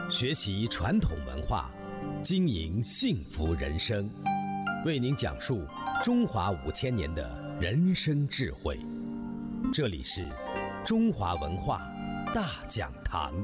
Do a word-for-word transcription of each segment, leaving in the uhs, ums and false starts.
学习传统文化，经营幸福人生，为您讲述中华五千年的人生智慧。这里是中华文化大讲堂。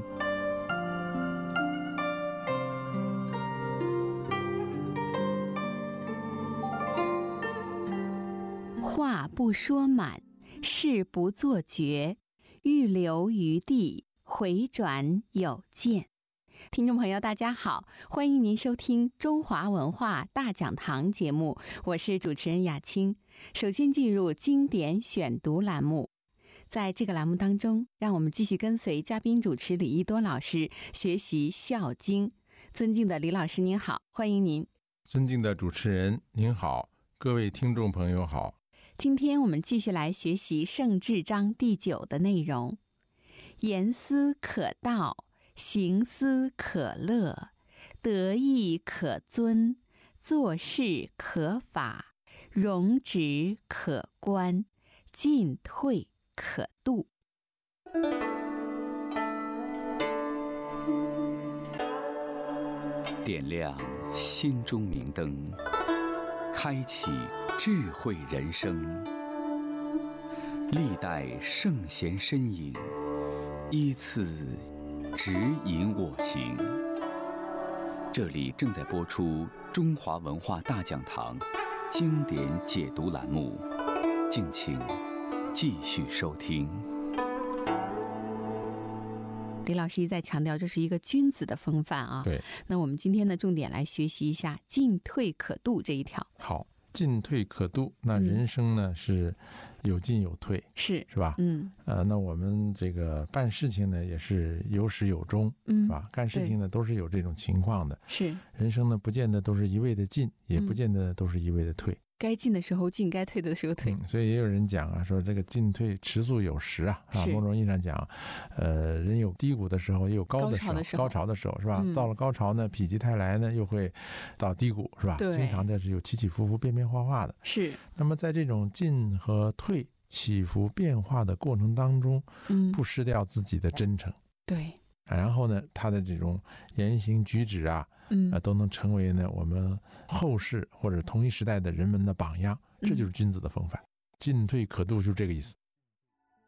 话不说满，事不做绝，预留余地，回转有见。听众朋友大家好，欢迎您收听中华文化大讲堂节目，我是主持人雅青。首先进入经典选读栏目，在这个栏目当中，让我们继续跟随嘉宾主持李一多老师学习孝经。尊敬的李老师您好，欢迎您。 尊敬的主持人您好，各位听众朋友好。 今天我们继续来学习圣智章第九的内容。言思可道，行思可乐，得意可尊，做事可法，容直可观，进退可度。 点亮心中明灯，开启智慧人生。历代圣贤身影，依次指引我行。这里正在播出中华文化大讲堂经典解读栏目，敬请继续收听。 李老师一再强调，这是一个君子的风范啊。 对。 那我们今天的重点来学习一下进退可度这一条。 好，进退可度，那人生呢、嗯、是有进有退， 是是吧？嗯，呃，那我们这个办事情呢也是有始有终，嗯，是吧？干事情呢都是有这种情况的。是，人生呢不见得都是一味的进，也不见得都是一味的退。嗯， 该进的时候进，该退的时候退。 嗯，所以也有人讲啊，说这个进退迟速有时啊，啊，某种意义上讲，呃，人有低谷的时候，也有高的时候，高潮的时候，高潮的时候是吧？嗯，到了高潮呢，否极泰来呢，又会到低谷是吧？对，经常的是有起起伏伏、变变化化的。是。那么在这种进和退、起伏变化的过程当中，嗯，不失掉自己的真诚。对。然后呢，他的这种言行举止啊，嗯，呃，都能成为呢我们后世或者同一时代的人们的榜样，这就是君子的风范。进退可度就是这个意思。